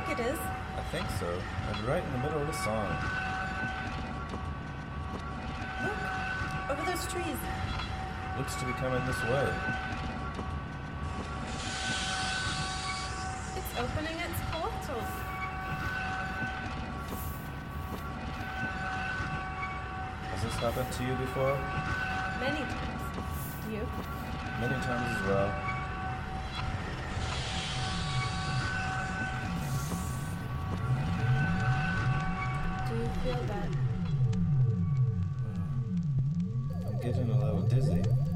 think it is. I think so. And right in the middle of the song. Look, over those trees. Looks to be coming this way. It's opening its portal. Has this happened to you before? Many times. You? Many times as well. Do you feel that? I'm getting a little dizzy.